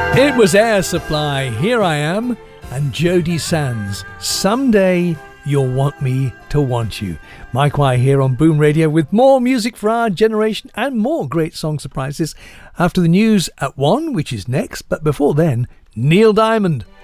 It was Air Supply, Here I Am, and Jody Sands, Someday You'll Want Me to Want You. Mike Wire here on Boom Radio with more music for our generation and more great song surprises after the news at 1, which is next. But before then, Neil Diamond.